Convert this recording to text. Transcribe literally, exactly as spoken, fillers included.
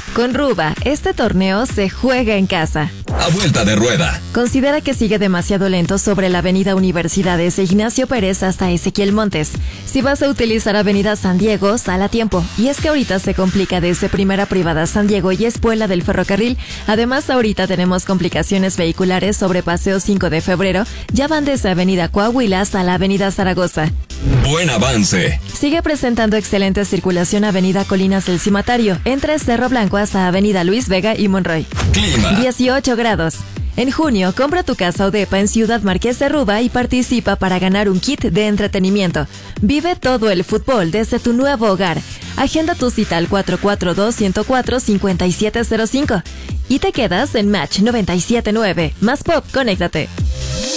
Con Ruba, este torneo se juega en casa. A vuelta de rueda. Considera que sigue demasiado lento sobre la avenida Universidades de Ignacio Pérez hasta Ezequiel Montes. Si vas a utilizar avenida San Diego, sal a tiempo. Y es que ahorita se complica desde Primera Privada San Diego y Espuela del Ferrocarril. Además, ahorita tenemos complicaciones vehiculares sobre Paseo cinco de febrero. Ya van desde avenida Coahuila hasta la avenida Zaragoza. Buen avance. Sigue presentando excelente circulación avenida Colinas del Cimatario, entre Cerro Blanco hasta avenida Luis Vega y Monroy. Clima. dieciocho grados. En junio, compra tu casa o depa en Ciudad Marqués de Ruba y participa para ganar un kit de entretenimiento. Vive todo el fútbol desde tu nuevo hogar. Agenda tu cita al cuatro cuatro dos, uno cero cuatro, cinco siete cero cinco y te quedas en Match noventa y siete punto nueve. Más Pop, conéctate.